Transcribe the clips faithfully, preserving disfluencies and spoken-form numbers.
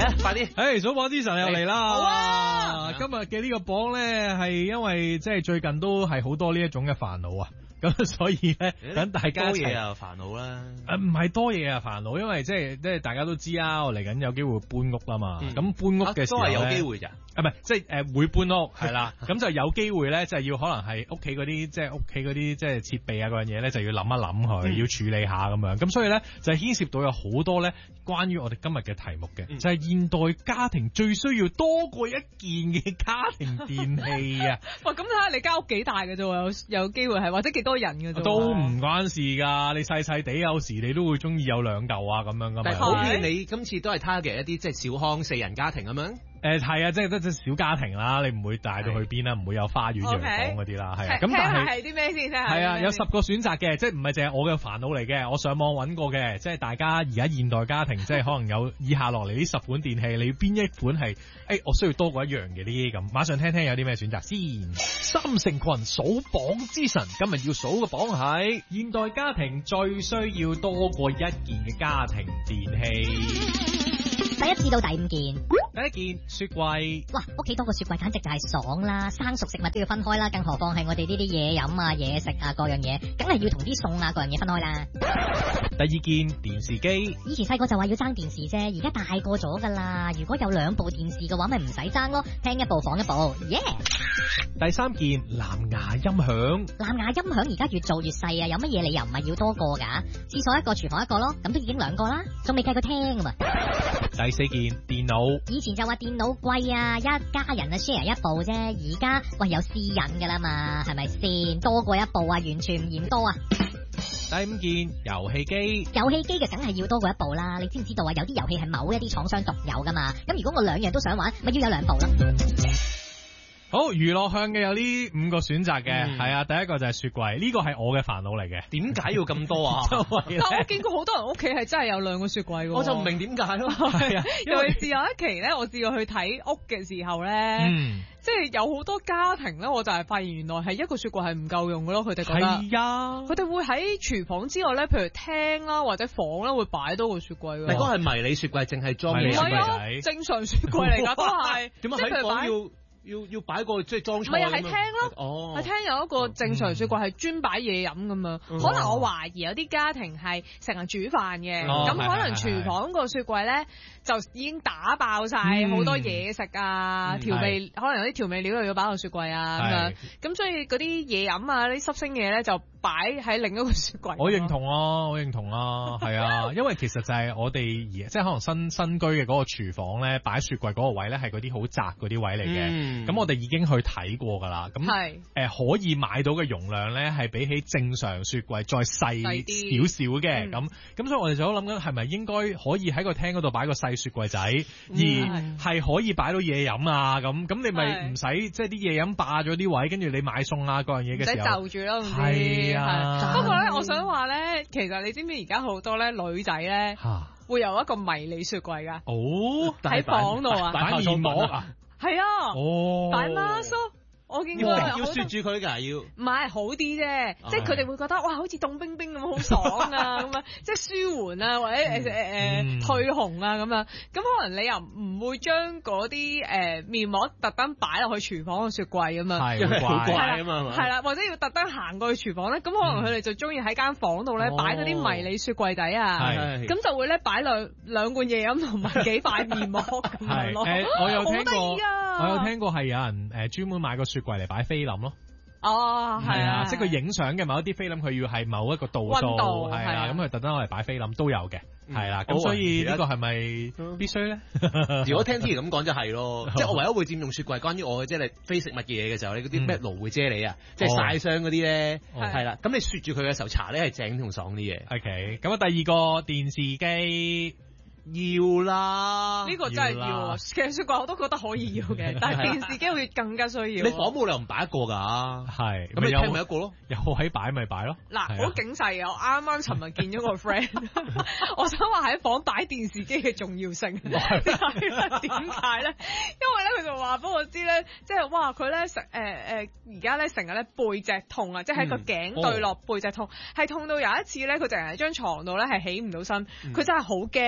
快啲！ 誒，數榜之神又嚟啦！ 好啊！ 今日嘅呢個榜咧，係因為即係最近都係好多呢一種嘅煩惱啊。咁所以咧，等大家多嘢啊煩惱啦。 誒唔係多嘢啊煩惱，因為即係即係大家都知啊，我嚟緊有機會搬屋啦嘛。咁、嗯、搬屋嘅時候咧， 都係有機會咋？ 啊唔係，即係誒會搬屋係啦。咁就有機會咧，就係要可能係屋企嗰啲即係屋企嗰啲即係設備啊嗰樣嘢咧，就要諗一諗佢，嗯、要處理下咁樣。咁所以咧就係牽涉到有好多咧關於我哋今日嘅題目嘅，嗯、就係現代家庭最需要多過一件嘅家庭電器啊！ 哇，咁睇下你間屋幾大嘅啫，有有機會係或者幾多人嘅啫。 都唔關事㗎，你細細地有時你都會中意有兩嚿啊咁樣㗎嘛。 但係普遍你今次都係 target 一啲即係小康四人家庭咁樣。 誒係啊，即係得隻小家庭啦，你唔會帶到去邊啦，唔會有花園洋房嗰啲啦，係啊。咁但係係啲咩先？ 係啊，有十個選擇嘅，即係唔係淨係我嘅煩惱嚟嘅。我上網揾過嘅，即係大家而家現代家庭，即係可能有以下落嚟呢十款電器，你邊一款係誒我需要多過一樣嘅呢？咁馬上聽聽有啲咩選擇先。三成群數榜之神，今日要數嘅榜係現代家庭最需要多過一件嘅家庭電器。 第一至到第五件， 第一件雪櫃。 哇，屋企多個雪櫃簡直就係爽啦！生熟食物都要分開啦，更何況係我哋呢啲嘢飲啊、嘢食啊各樣嘢，梗係要同啲餸啊各樣嘢分開啦。 第二件電視機。 以前細個就話要爭電視啫，而家大個咗噶啦。如果有兩部電視嘅話，咪唔使爭咯，聽一部放一部，耶、yeah!！ 第三件藍牙音響。 藍牙音響而家越做越細啊，有乜嘢理由唔係要多個噶？廁所一個，廚房一個咯，咁都已經兩個啦，仲未計個廳啊嘛。 第四件電腦。 以前就話電腦貴啊，一家人啊 share 一部啫，而家喂有私隱噶啦嘛，係咪先？多過一部啊，完全唔嫌多啊。 第五件遊戲機。 遊戲機嘅梗係要多過一部啦，你知唔知道啊？有啲遊戲係某一啲廠商獨有噶嘛，咁如果我兩樣都想玩，咪要有兩部咯。 好，娛樂向嘅有呢五個選擇嘅，係、嗯、啊，第一個就係雪櫃，呢、這個係我嘅煩惱嚟嘅。 點解要咁多啊？ 但我見過好多人屋企係真係有兩個雪櫃嘅， 我就唔明點解咯。 係啊，尤其是有一期咧，我試過去睇屋嘅時候咧，嗯、即係有好多家庭咧，我就係發現原來係一個雪櫃係唔夠用嘅咯，佢哋覺得係啊， 佢哋會喺廚房之外咧，譬如廳啦或者房啦，會擺多個雪櫃。 但係嗰係迷你雪櫃，淨係裝嘅雪櫃仔， 正常雪櫃嚟㗎都係。 點解喺房要？要要擺個即係裝菜，唔係啊，喺廳咯， 哦，喺廳有一個正常雪櫃係專擺嘢飲咁樣。嗯、可能我懷疑有啲家庭係成日煮飯嘅，咁、哦、可能廚房個雪櫃咧就已經打爆晒好多嘢食啊，嗯、調味可能有啲調味料又要擺落雪櫃啊咁樣，咁所以嗰啲嘢飲啊啲濕星嘢咧就擺喺另一個雪櫃。 我認同啊，我認同啊，係啊，因為其實就係我哋而即係可能新新居嘅嗰個廚房咧擺雪櫃嗰個位咧係嗰啲好窄嗰啲位嚟嘅。嗯咁我哋已經去睇過噶啦，咁誒、呃、可以買到嘅容量咧係比起正常雪櫃再細少少嘅，咁咁、嗯、所以我哋就諗緊係咪應該可以喺個廳嗰度擺個細雪櫃仔，而係可以擺到嘢飲啊，咁咁你咪唔使即係啲嘢飲霸咗啲位，跟住你買餸啊各樣嘢嘅時候，唔使就住咯， 係啊。不過咧，我想話咧，其實你知唔知而家好多咧女仔咧會有一個迷你雪櫃噶？哦，喺房度啊， 擺面膜啊。 係啊，哦，擺 mask 我見過要雪住佢㗎，要唔係好啲啫，即係佢哋會覺得哇，好似凍冰冰咁，好爽啊咁樣，即係舒緩啊，或者誒誒誒退紅啊咁樣。咁可能你又唔會將嗰啲誒面膜特登擺落去廚房嘅雪櫃咁樣， 因為好怪啊嘛， 係啦，或者要特登行過去廚房咧，咁可能佢哋就中意喺間房度咧擺嗰啲迷你雪櫃底啊，咁就會咧擺兩兩罐嘢飲同埋幾塊面膜咁樣咯。 我有聽過，我有聽過係有人誒專門買個雪櫃嚟擺菲林咯。 哦，係啊， 即係佢影相嘅某一啲菲林，佢要係某一個度數，係啦，咁佢特登攞嚟擺菲林都有嘅，係啦，咁所以呢個係咪必須咧？ 如果聽 T 咁講就係咯，即係我唯一會佔用雪櫃，關於我嘅即係非食物嘅嘢嘅時候，你嗰啲咩蘆薈啫喱啊，即係曬傷嗰啲咧，係啦，咁你雪住佢嘅時候搽咧係正同爽啲嘢。 OK，咁啊第二個電視機。 要啦， 呢個真係要。其實雪櫃我都覺得可以要嘅，但係電視機會更加需要。 你房冇理由唔擺一個㗎， 係咁你聽咪一個咯， 有喺擺咪擺咯。 嗱，好警世啊！我啱啱尋日見咗個 friend， 我想話喺房擺電視機嘅重要性。點解咧？因為咧佢就話俾我知咧，即係哇佢咧成誒誒而家咧成日咧背脊痛啊，即係喺個頸對落背脊痛，係痛到有一次咧佢淨係喺張床度咧係起唔到身，佢真係好驚嗰一刻。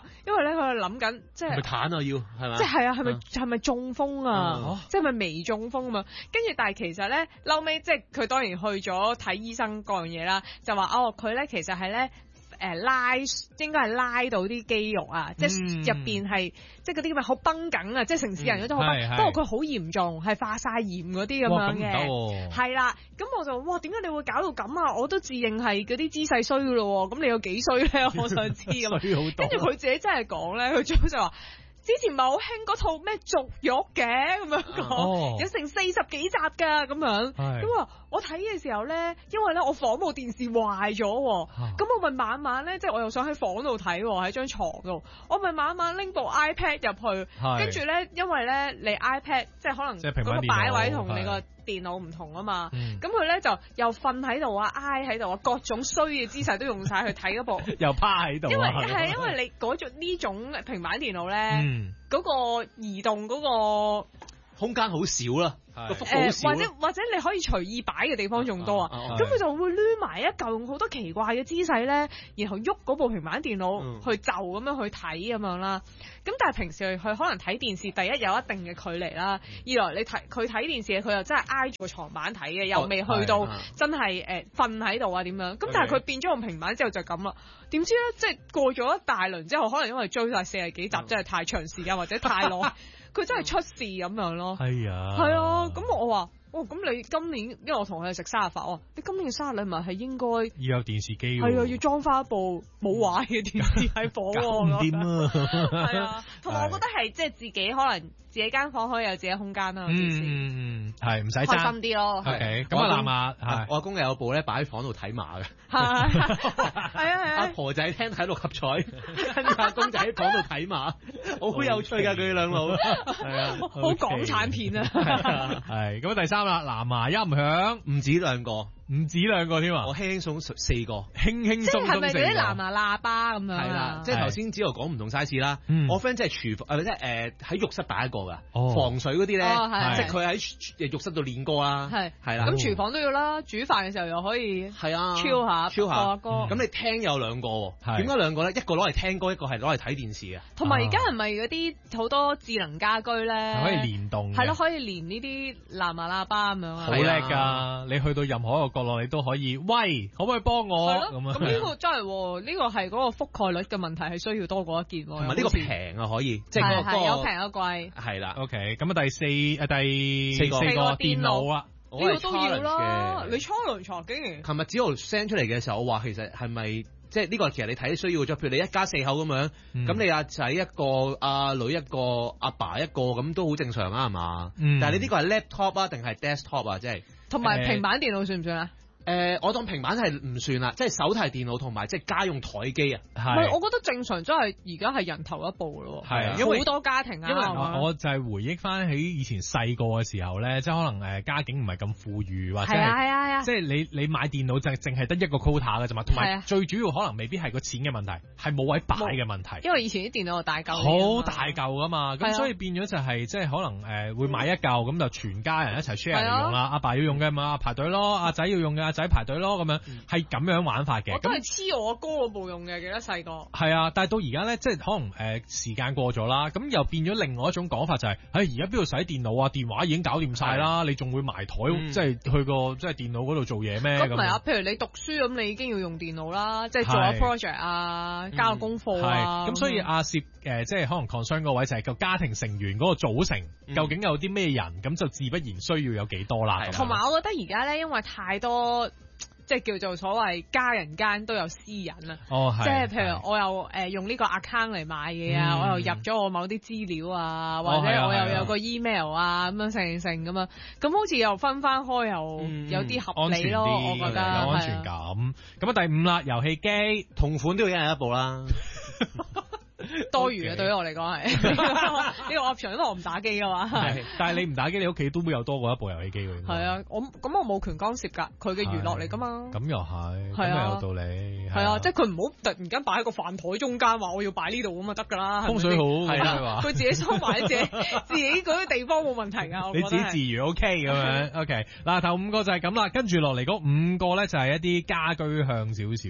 啦，因為咧佢諗緊即係。 係咪彈啊要係咪？ 即係啊，係咪係咪中風啊？即係咪微中風啊嘛？跟住但係其實咧，後尾即係佢當然去咗睇醫生各樣嘢啦，就話哦佢咧其實係咧。誒拉應該係拉到啲肌肉啊，即係入邊係即係嗰啲咪好繃緊啊，即係城市人嗰種好繃，不過佢好嚴重，係化晒炎嗰啲咁樣嘅，係啦。咁我就哇點解你會搞到咁啊？我都自認係嗰啲姿勢衰噶咯喎，咁你有幾衰咧？我想知咁。衰好多。跟住佢自己真係講咧，佢最後就話。之前咪好興嗰套咩逐玉嘅咁樣講，哦、有成四十幾集㗎咁樣。咁啊，我睇嘅時候咧，因為咧我房部電視壞咗，咁、啊、我咪晚晚咧，即係我又想喺房度睇喎，喺張床度，我咪晚晚拎部 iPad 入去，跟住咧，因為咧你 iPad 即係可能嗰個擺位同你個電腦唔同啊嘛，咁佢咧就又瞓喺度啊，挨喺度啊，各種衰嘅姿勢都用晒去睇嗰部， 又趴喺度。 因為係因為你嗰種呢種平板電腦咧，嗰、嗯、個移動嗰個空間好少啦，個幅度好少，或者或者你可以隨意擺嘅地方仲多啊，咁佢、啊啊、就會攣埋一嚿用好多奇怪嘅姿勢咧，然後喐嗰部平板電腦去就咁樣去睇咁樣啦。咁但係平時佢可能睇電視，第一有一定嘅距離啦，二來你睇佢睇電視佢又真係挨住個床板睇嘅，又未去到真係誒瞓喺度啊點樣。咁但係佢變咗用平板之後就咁啦。點知咧即係過咗一大輪之後，可能因為追晒四十幾集，真係太長時間或者太耐，佢真係出事咁樣咯。 係啊， 係啊，咁我話。哦，咁你今年因為我同佢哋食生日飯，哦，你今年嘅生日禮物係應該要有電視機， 係啊，要裝翻一部冇壞嘅電視喺房喎， 搞唔掂啊！ 係啊，同埋我覺得係即係自己可能自己間房可以有自己空間啦，電視嗯嗯係唔使開心啲咯。 OK，咁啊，南亞我阿公有部咧擺喺房度睇馬嘅， 係啊係啊， 阿婆仔聽睇六合彩，跟住阿公仔喺房度睇馬，好有趣㗎佢哋兩老，係啊， 好港產片啊， 係咁第三啦，南亞音響唔止兩個。 唔止兩個添啊！ 我輕輕鬆四個， 輕輕鬆鬆四個。即係咪嗰啲藍牙喇叭咁樣？ 係啦，即係頭先只係講唔同 size 啦。我 friend 即係廚房，誒即係誒喺浴室擺一個㗎，防水嗰啲咧，即係佢喺浴室度練歌啦。係係啦。咁廚房都要啦，煮飯嘅時候又可以係啊，超下超下歌。咁你聽有兩個喎？點解兩個咧？一個攞嚟聽歌，一個係攞嚟睇電視嘅。 同埋而家係咪嗰啲好多智能家居咧？ 可以連動。係咯，可以連呢啲藍牙喇叭咁樣。 好叻㗎！你去到任何一個角落，你都可以喂，可唔可以幫我？ 咁咁呢個真係呢個係嗰個覆蓋率嘅問題，係需要多過一件。 同埋呢個平啊，可以即係嗰個有平有貴。 係啦。 OK，咁啊第四誒第四個電腦啊， 呢個都要啦。你 challenge 查竟然？ 琴日子豪 send 出嚟嘅時候，我話其實係咪即係呢個其實你睇需要咗，譬如你一家四口咁樣，咁你阿仔一個，阿女一個，阿爸一個，咁都好正常啊，係嘛？但係你呢個係 laptop 啊，定係 desktop 啊？即係同埋平板電腦算唔算啊？ 誒、呃，我當平板係唔算啦，即係手提電腦同埋即係家用台機啊。 係，唔係，我覺得正常真係而家係人頭一部咯。係啊，因為好多家庭啊。 因為我，我就係回憶翻起以前細個嘅時候咧，即係可能誒家境唔係咁富裕，或者係係啊係啊， 即係你你買電腦就係淨係得一個 quota 嘅啫嘛，同埋最主要可能未必係個錢嘅問題，係冇位擺嘅問題。 因為以前啲電腦大嚿， 好大嚿噶嘛，咁所以變咗就係即係可能誒會買一嚿咁就全家人一齊 share 嚟用啦。阿爸要用嘅嘛排隊咯，阿仔要用嘅阿仔排隊咯咁。係咁樣玩法嘅， 我都係黐我阿哥嗰部用嘅，記得細個。 係啊，但係到而家咧，即係可能誒、呃、時間過咗啦，咁又變咗另外一種講法，就係、是，誒而家邊度使電腦啊？電話已經搞掂晒啦，你仲會埋台，嗯、即係去個即係電腦嗰度做嘢咩？咁唔係啊， 譬如你讀書咁，你已經要用電腦啦，即係做下 project 啊，交下功課啊。咁、 嗯、所以阿攝誒，即係可能 concern 嗰位就係個家庭成員嗰個組成，嗯、究竟有啲咩人，咁就自不然需要有幾多啦。 同埋我覺得而家咧，因為太多。即係叫做所謂家人間都有私隱啊！ 哦，係。即係譬如我又誒、呃、用呢個 account 嚟買嘢啊，嗯、我又入咗我某啲資料啊，或者我又有個 email 啊咁樣成成咁樣，咁好似又分翻開又有啲合理咯，嗯、我覺得有安全感。咁啊第五啦，遊戲機同款都要一人一部啦。 多餘嘅 Okay. 對於我嚟講係呢個 option，因為我唔打機噶嘛。 係，但係你唔打機，你屋企都會有多過一部遊戲機嘅。 係啊，我咁我冇權干涉㗎，佢嘅娛樂嚟㗎嘛。 咁又係，咁又有道理。 係啊，即係佢唔好突然間擺喺個飯台中間，話我要擺呢度咁啊得㗎啦。 風水好係啦，佢自己收埋自己自己嗰啲地方冇問題㗎。 你自己自如 OK 咁樣 OK。嗱頭五個就係咁啦，跟住落嚟嗰五個咧就係一啲家居向少少嘅。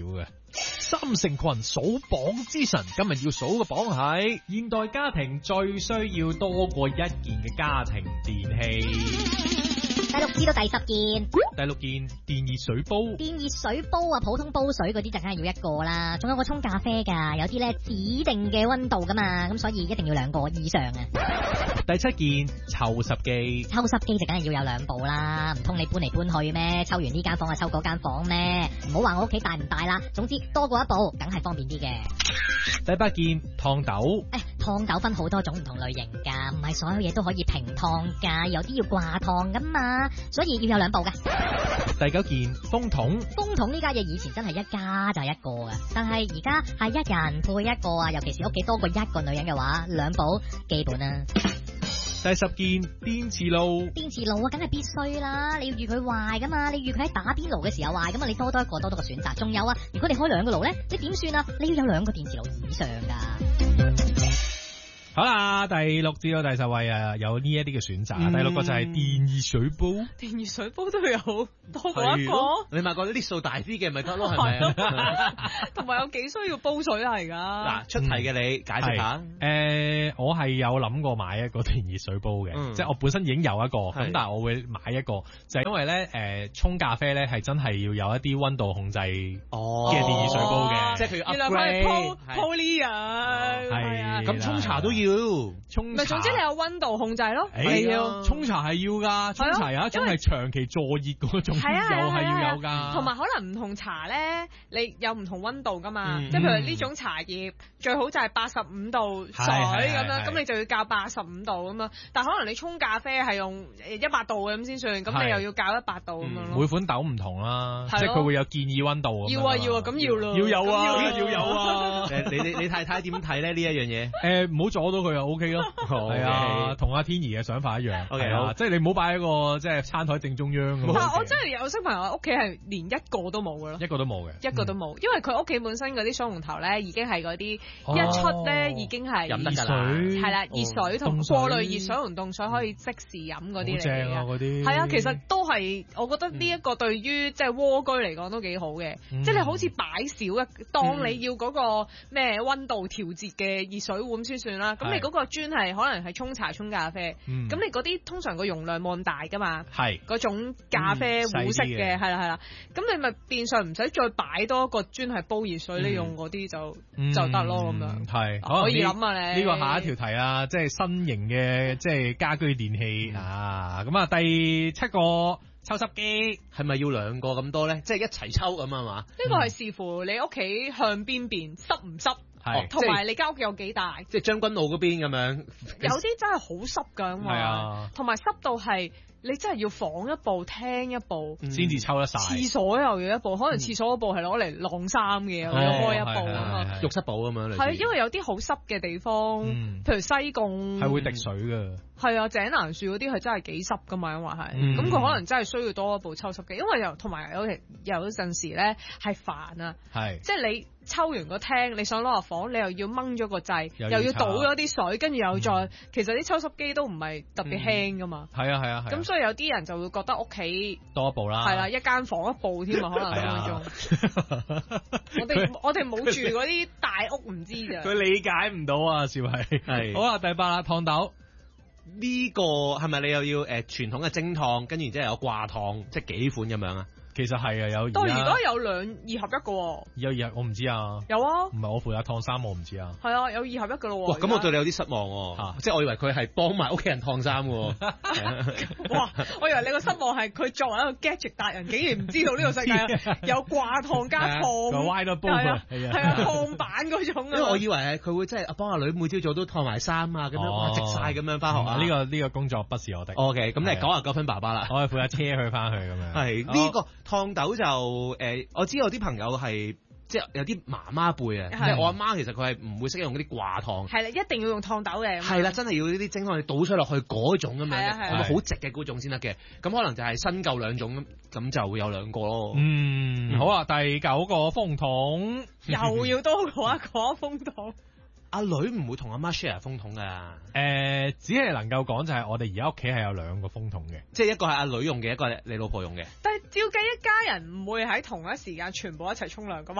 三成群數榜之神，今日要數嘅榜係現代家庭最需要多過一件嘅家庭電器。 第六至到第十件， 第六件電熱水煲。 電熱水煲啊，普通煲水嗰啲就梗係要一個啦，仲有個沖咖啡噶，有啲咧指定嘅溫度噶嘛，咁所以一定要兩個以上啊。 第七件抽濕機。 抽濕機就梗係要有兩部啦，唔通你搬嚟搬去咩？抽完呢間房啊，抽嗰間房咩？唔好話我屋企大唔大啦，總之多過一部，梗係方便啲嘅。 第八件燙斗。 誒，燙斗分好多種唔同類型噶，唔係所有嘢都可以平燙噶，有啲要掛燙噶嘛，所以要有兩部嘅。 第九件風筒。 風筒呢家嘢以前真係一家就係一個噶，但係而家係一人配一個啊，尤其是屋企多過一個女人嘅話，兩部基本啦。 第十件電磁爐。 電磁爐啊，梗係必須啦，你要預佢壞噶嘛，你預佢喺打邊爐嘅時候壞，咁啊你多多一個多多個選擇。仲有啊，如果你開兩個爐咧，你點算啊？你要有兩個電磁爐以上噶。 好啦，第六至到第十位啊，有呢一啲嘅選擇。嗯、第六個就係電熱水煲。 電熱水煲都有多過一個。 你買過啲數大啲嘅咪得咯，係咪啊？ 同埋有幾需要煲水啊？而家嗱，出題嘅你、嗯、解釋下。 誒、呃，我係有諗過買一個電熱水煲嘅，嗯、即係我本身已經有一個，咁但係我會買一個，就係、是、因為咧誒沖咖啡咧係真係要有一啲溫度控制嘅電熱水煲嘅、哦， 即係佢要 upgrade poly 啊，係啊， 咁沖茶都要。 沖咪總之你有溫度控制咯， 係啊，沖茶係要噶，沖茶有一種係長期坐熱嗰種，又係要有噶。 同埋可能唔同茶咧，你有唔同溫度噶嘛，即係譬如呢種茶葉最好就係八十五度水咁樣，咁你就要校八十五度咁樣。但係可能你沖咖啡係用一百度咁先算，咁你又要校一百度咁樣咯。 每款豆唔同啦，即係佢會有建議溫度。 要啊要啊，咁要咯， 要有啊要有啊。 你你你太太點睇咧呢一樣嘢？ 誒，唔好阻到佢就 O K 咯。係啊，同阿天怡嘅想法一樣。 係啊， 即係你唔好擺喺個即係餐台正中央咁。 但係我真係有識朋友屋企係連一個都冇嘅咯， 一個都冇嘅， 一個都冇，因為佢屋企本身嗰啲水龍頭咧已經係嗰啲一出咧已經係飲得㗎啦， 係啦，熱水同過濾熱水同凍水可以即時飲嗰啲嚟嘅。 正啊嗰啲。 係啊，其實都係，我覺得呢一個對於即係蝸居嚟講都幾好嘅，即係你好似擺少一，當你要嗰個咩溫度調節嘅熱水碗先算啦。咁你嗰個磚係可能係沖茶沖咖啡，咁你嗰啲通常個容量冇咁大㗎嘛，係嗰種咖啡壺式嘅，係啦係啦，咁你咪變相唔使再擺多個磚係煲熱水，你用嗰啲就就得咯咁樣，係可以諗啊你。呢個下一條題啊，即係新型嘅即係家居電器啊，咁啊第七個。抽濕機係咪要兩個咁多咧？即係一齊抽咁啊嘛？呢個係視乎你屋企向邊邊濕唔濕，同埋你間屋有幾大。即係將軍澳嗰邊咁樣， 有啲真係好濕㗎嘛，同埋濕到係。你真係要房一部廳一部先至抽得晒， 廁所又要一部，可能廁所嗰部係攞嚟晾衫嘅，要開一部啊嘛， 浴室寶咁樣。 係因為有啲好濕嘅地方，譬如西貢係會滴水㗎。 係啊，井欄樹嗰啲係真係幾濕㗎嘛，因為係，咁佢可能真係需要多一部抽濕機，因為又同埋有有陣時咧係煩啊，係即係你抽完個廳，你想攞入房，你又要掹咗個掣，又要倒咗啲水，跟住又再，其實啲抽濕機都唔係特別輕㗎嘛。係啊係啊，咁所以有啲人就會覺得屋企多一部啦，係啦，一間房一部添啊，可能咁樣。我哋我哋冇住嗰啲大屋，唔知㗎。 佢理解唔到啊，少係。係。好啦，第八啦，燙斗。 呢個係咪你又要誒傳統嘅蒸燙，跟住然之後有掛燙，即係幾款咁樣啊？ 其實係啊，有。 但係而家有兩二合一個。 有二合，我唔知啊。有啊。唔係我負責燙衫，我唔知啊。 係啊，有二合一嘅咯。 哇，咁我對你有啲失望喎。即係我以為佢係幫埋屋企人燙衫喎。 哇！我以為你個失望係佢作為一個 gadget 達人，竟然唔知道呢個世界有掛燙加燙。 歪咗煲啊！ 係啊，燙板嗰種啊。 因為我以為係佢會即係幫阿女每朝早都燙埋衫啊，咁樣哇，直晒咁樣翻學啊。 呢個呢個工作不是我的。 OK，咁你係九十九分爸爸啦。 我係負責車佢翻去咁樣。 係呢個。燙斗就誒、呃，我知有啲朋友係即係有啲媽媽輩啊，即係我阿媽其實佢係唔會識用嗰啲掛燙，係啦，一定要用燙斗嘅，係啦，真係要呢啲蒸燙，你倒水落去嗰種咁樣，係咪好直嘅嗰種先得嘅？咁可能就係新舊兩種，咁就會有兩個咯。 嗯，好啊，第九個風筒又要多過一個風筒。 阿女唔會同阿媽 share 風筒㗎，誒、 呃，只係能夠講就係我哋而家屋企係有兩個風筒嘅， 即係一個係阿女用嘅，一個係你老婆用嘅。 但係照計一家人唔會喺同一時間全部一齊沖涼㗎嘛？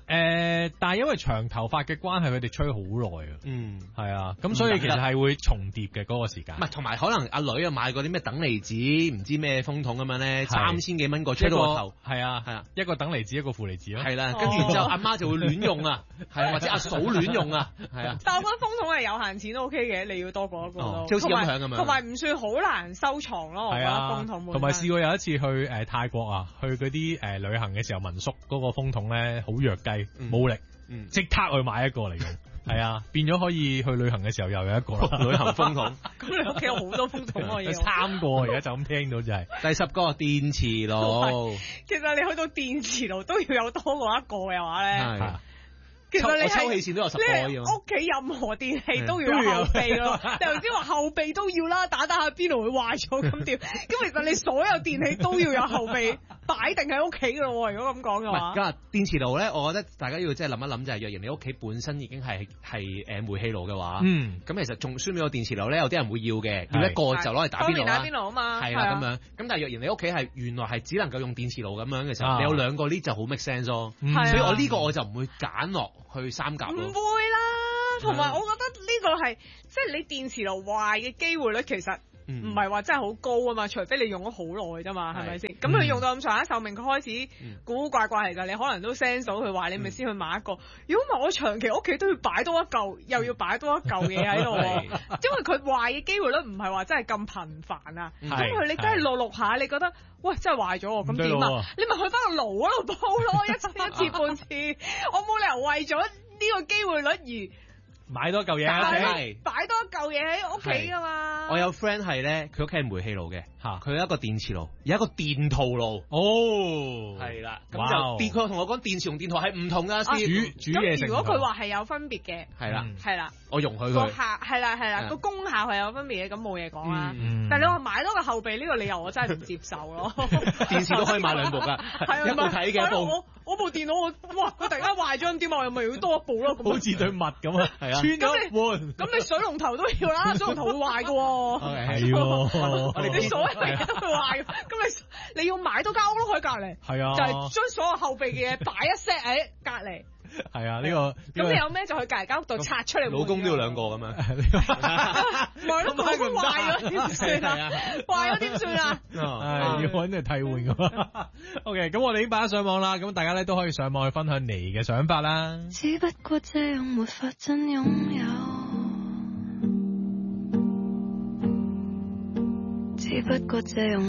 誒，但係因為長頭髮嘅關係，佢哋吹好耐啊。 嗯， 係啊，咁所以其實係會重疊嘅嗰個時間。 唔係，同埋可能阿女啊買過啲咩等離子，唔知咩風筒咁樣咧，三千幾蚊個吹到個頭。 係啊係啊，一個等離子，一個負離子咯。 係啦，跟住然之後阿媽就會亂用啊，係或者阿嫂亂用啊，係啊。 但我覺得風筒係有限錢都 OK 嘅，你要多過一個咯。 即係好似音響咁樣。 同埋唔算好難收藏咯，我覺得風筒。 同埋試過有一次去誒泰國啊，去嗰啲誒旅行嘅時候，民宿嗰個風筒咧好弱雞，冇力。即刻去買一個嚟用，係啊，變咗可以去旅行嘅時候又有一個旅行風筒。 咁你屋企有好多風筒可以用。 三個而家就咁聽到就係。 第十個電磁爐。 其實你去到電磁爐都要有多過一個嘅話咧。 係。 其實你抽氣扇都有十個要。 屋企任何電器都要有後備咯。你頭先話後備都要啦，打打下邊爐會壞咗咁點？咁其實你所有電器都要有後備擺定喺屋企噶咯。如果咁講嘅話。 咁啊，電磁爐咧，我覺得大家要即係諗一諗，就係若然你屋企本身已經係係誒煤氣爐嘅話， 嗯， 咁其實仲需唔需要個電磁爐咧？有啲人會要嘅，要一個就攞嚟打邊爐啦。 打邊爐啊嘛。 係啦，咁樣。咁但係若然你屋企係原來係只能夠用電磁爐咁樣嘅時候，你有兩個呢就好 make sense 咯。所以我呢個我就唔會揀落去三甲。 唔會啦，同埋我覺得呢個係即係你電磁爐壞嘅機會率其實唔係話真係好高啊嘛，除非你用咗好耐啫嘛，係咪先？咁佢用到咁長一壽命，佢開始古古怪怪，其實你可能都 sense 到佢壞，你咪先去買一個。如果唔係，我長期屋企都要擺多一嚿，又要擺多一嚿嘢喺度，因為佢壞嘅機會率唔係話真係咁頻繁啊。咁佢你真係錄錄下，你覺得喂真係壞咗喎，咁點啊？你咪去翻個爐嗰度煲咯，一次一次半次，我冇理由為咗呢個機會率而買多嚿嘢喺屋企， 擺多嚿嘢喺屋企噶嘛。 我有 friend 係咧，佢屋企係煤氣爐嘅，嚇，佢有一個電磁爐，有一個電陶爐。 哦， 係啦，咁就電佢同我講電磁同電陶係唔同噶， 煮煮嘢食。 如果佢話係有分別嘅， 係啦， 係啦， 我容許佢。 個效係啦係啦，個功效係有分別嘅，咁冇嘢講啦。但係你話買多個後備呢個理由，我真係唔接受咯。 電視都可以買兩部㗎，一部睇嘅一部。 我部電腦我哇，佢突然間壞咗咁點啊？我又咪要多一部咯？ 好似對襪咁啊，係啊，穿咗換。 咁你水龍頭都要啦，水龍頭會壞㗎喎。 係喎， 你所有嘢都會壞，咁你你要買多間屋咯喺隔離。 係啊， 就係將所有後備嘅嘢擺一 set 喺隔離。 係啊，呢個咁你有咩就去隔離間屋度拆出嚟。 老公都要兩個咁樣。 唔係咯，老公壞咗點算啊？壞咗點算啊？ 係要揾人替換㗎。OK，咁我哋已經擺咗上網啦，咁大家咧都可以上網去分享你嘅想法啦。 只不過這樣沒法真擁有，只不過這樣